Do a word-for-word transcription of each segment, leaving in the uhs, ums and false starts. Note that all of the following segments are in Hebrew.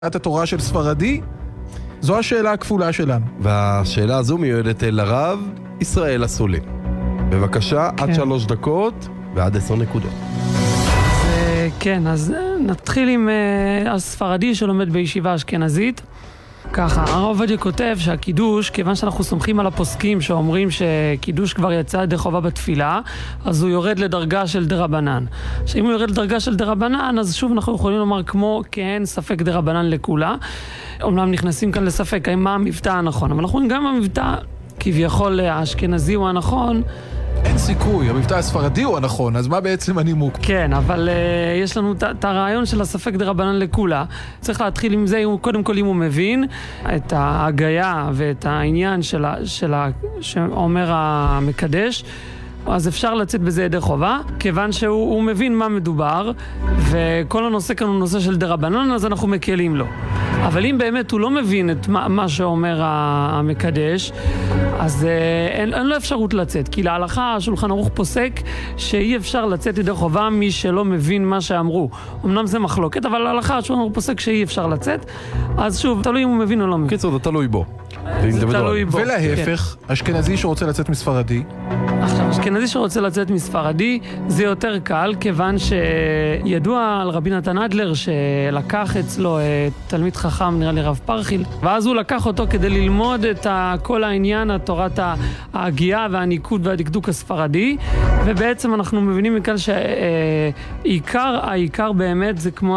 את התורה של ספרדי? זו השאלה הכפולה שלנו. והשאלה הזו מיועדת אל הרב ישראל אסולין. בבקשה, כן. עד שלוש דקות ועד עשר נקודות. אז, כן, אז נתחיל עם uh, הספרדי שלומד בישיבה אשכנזית. ככה, הרב עובדיה כותב שהקידוש, כיוון שאנחנו סומכים על הפוסקים שאומרים שקידוש כבר יצא ידי חובה בתפילה, אז הוא יורד לדרגה של דרבנן. שאם הוא יורד לדרגה של דרבנן, אז שוב אנחנו יכולים לומר כמו כן ספק דרבנן לכולה. אומנם נכנסים כאן לספק, האם מה המבטא הנכון, אבל אנחנו רואים גם המבטא כביכול האשכנזי הוא הנכון, אין סיכוי, המבטא הספרדי הוא הנכון, אז מה בעצם הנימוק? כן, אבל uh, יש לנו את הרעיון של הספק דרבנן לכולה. צריך להתחיל עם זה, קודם כל אם הוא מבין את ההגיה ואת העניין של, של, שאומר המקדש, אז אפשר לצאת בזה ידי חובה, כיוון שהוא מבין מה מדובר, וכל הנושא כאן הוא נושא של דרבנן, אז אנחנו מקלים לו. אבל אם באמת הוא לא מבין את מה, מה שאומר המקדש, אז אה, אין, אין לו אפשרות לצאת. כי להלכה, השולחן ערוך פוסק שאי אפשר לצאת ידי חובה מי שלא מבין מה שאמרו. אמנם זה מחלוקת, אבל להלכה, השולחן ערוך פוסק שאי אפשר לצאת. אז שוב, תלוי אם הוא מבין או לא מבין. קיצור, זה תלוי בו. זה תלוי בו. ולהפך, כן. אשכנזי שרוצה לצאת מספרדי? עכשיו, אשכנזי שרוצה לצאת מספרדי זה יותר קל, כיוון שידוע על רבי נתן אדלר שלקח אצלו תלמיד חכם, נראה לי רב פרחיל, ואז הוא לקח אותו כדי ללמוד את כל העניין, התורת ההגייה והניקוד והדקדוק הספרדי, ובעצם אנחנו מבינים מכאן שהעיקר, העיקר באמת זה כמו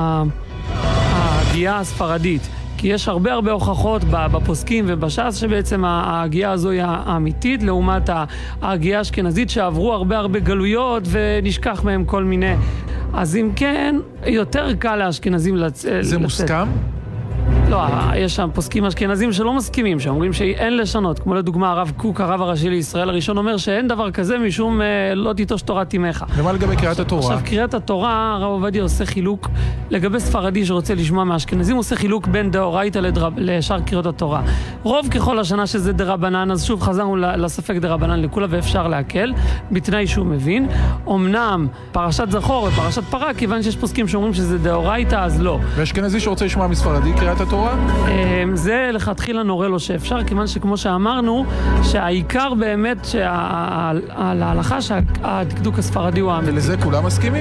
ההגייה הספרדית. כי יש הרבה הרבה הוכחות בפוסקים ובש"ס שבעצם ההגייה הזו היא האמיתית לעומת ההגייה האשכנזית שעברו הרבה הרבה גלויות ונשכח מהם כל מיני. אז אם כן, יותר קל לאשכנזים לצאת. זה מוסכם? לא, יש שם פוסקים אשכנזים שלא מסכימים, שאומרים שאין לשנות, כמו לדוגמה הרב קוק, הרב הראשי לישראל הראשון, אומר שאין דבר כזה משום אה, לא תיטוש תורת עמך. ומה לגבי קריאת התורה? עכשיו, קריאת התורה, הרב עובדיה עושה חילוק, לגבי ספרדי שרוצה לשמוע מהאשכנזים, הוא עושה חילוק בין דאורייתא לשאר קריאות התורה. רוב ככל השנה שזה דרבנן, אז שוב חזרנו לספק דרבנן לכולה ואפשר להקל, בתנאי שהוא מבין. אמנם פרשת זכור ופרשת פרה, כיוון שיש פוסקים שאומרים שזה דאורייתא, אז לא. ואשכנזי שרוצה לשמוע מספרדי קריאת התורה? זה לכתחילה נורא לו שאפשר, כיוון שכמו שאמרנו, שהעיקר באמת על ההלכה שהדקדוק הספרדי הוא האמיתי. ולזה כולם מסכימים?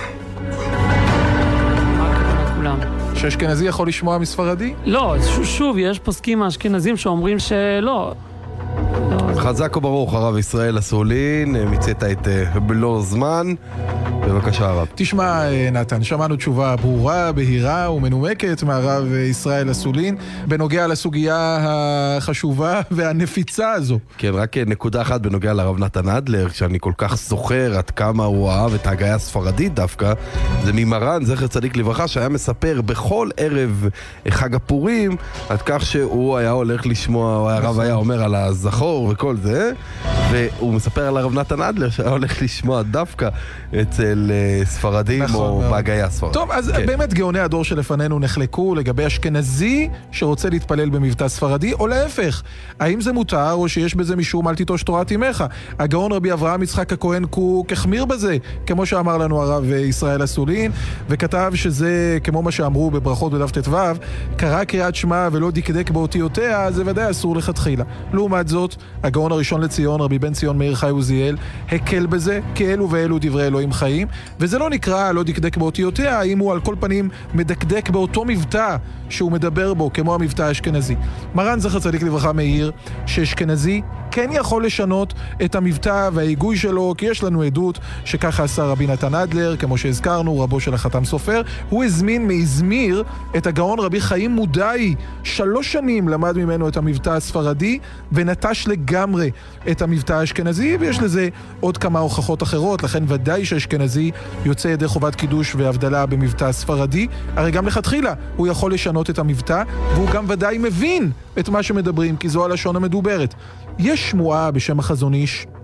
מה הכוונה כולם? שאשכנזי יכול לשמוע מספרדי? לא, שוב, יש פוסקים האשכנזים שאומרים שלא. חזק וברוך הרב ישראל אסולין, מצאת את בלור זמן. בבקשה הרב. תשמע נתן, שמענו תשובה ברורה, בהירה ומנומקת מהרב ישראל אסולין בנוגע לסוגיה החשובה והנפיצה הזו. כן, רק נקודה אחת בנוגע לרב נתן אדלר, שאני כל כך זוכר עד כמה הוא אהב את ההגייה הספרדית דווקא, זה ממרן, זכר צדיק לברכה, שהיה מספר בכל ערב חג הפורים, עד כך שהוא היה הולך לשמוע, הרב היה אומר על הזכור וכל זה, והוא מספר על הרב נתן אדלר שהיה הולך לשמוע דווקא אצל ספרדים או בהגייה הספרדית. טוב, אז באמת גאוני הדור שלפנינו נחלקו לגבי אשכנזי שרוצה להתפלל במבטא ספרדי, או להפך, האם זה מותר או שיש בזה משום אל תיטוש תורת עמך? הגאון רבי אברהם יצחק הכהן קוק החמיר בזה, כמו שאמר לנו הרב ישראל אסולין, וכתב שזה, כמו מה שאמרו בברכות בדף ט"ו, קרא קריאת שמע ולא דקדק באותיותיה, זה ודאי אסור לכתחילה. לעומת זאת, הגאון הראשון לציון, רבי בן ציון מאיר חי עוזיאל, הקל בזה, כי אלו ואלו דברי אלוהים חיים, וזה לא נקרא לא דקדק באותיותיה, אם הוא על כל פנים מדקדק באותו מבטא שהוא מדבר בו, כמו המבטא האשכנזי. מרן זכר צדיק לברכה מאיר, שאשכנזי כן יכול לשנות את המבטא וההיגוי שלו, כי יש לנו עדות שככה עשה רבי נתן אדלר, כמו שהזכרנו, רבו של החתם סופר, הוא הזמין מאזמיר את הגאון רבי חיים מודעי, שלוש שנים למד ממנו את המבטא הספרדי, ונטש לגמרי את המבטא האשכנזי, ויש לזה עוד כמה הוכחות אחרות, לכן ודאי שהאשכנזי יוצא ידי חובת קידוש והבדלה במבטא הספרדי, הרי גם לכתחילה הוא יכול לשנות את המבטא, והוא גם ודאי מבין את מה שמדברים, כי זו הלשון המדוברת. יש שמועה בשם החזון איש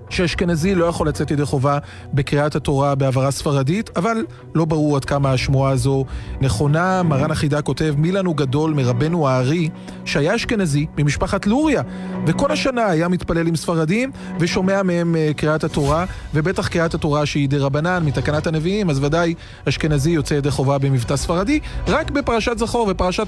שאשכנזי לא יכול לצאת ידי חובה בקריאת התורה בעברה ספרדית, אבל לא ברור עד כמה השמועה הזו נכונה. מרן החידה כותב, מי לנו גדול מרבנו הארי, שהיה אשכנזי ממשפחת לוריה, וכל השנה היה מתפלל עם ספרדים ושומע מהם קריאת התורה, ובטח קריאת התורה שהיא דרבנן מתקנת הנביאים, אז ודאי אשכנזי יוצא ידי חובה במבטא ספרדי. רק בפרשת זכור ופרשת